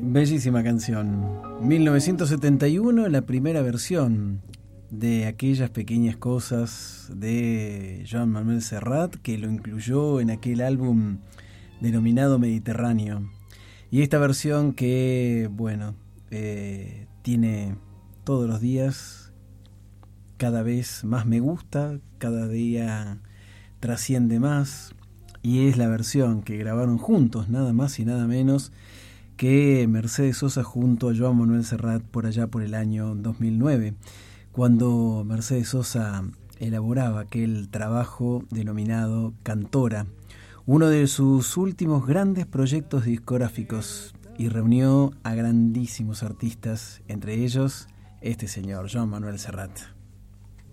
Bellísima canción. 1971, la primera versión de Aquellas pequeñas cosas de Joan Manuel Serrat, que lo incluyó en aquel álbum denominado Mediterráneo. Y esta versión que, bueno, tiene todos los días cada vez más me gusta, cada día trasciende más, y es la versión que grabaron juntos, nada más y nada menos que Mercedes Sosa junto a Joan Manuel Serrat por allá por el año 2009, cuando Mercedes Sosa elaboraba aquel trabajo denominado Cantora, uno de sus últimos grandes proyectos discográficos, y reunió a grandísimos artistas, entre ellos este señor, Joan Manuel Serrat.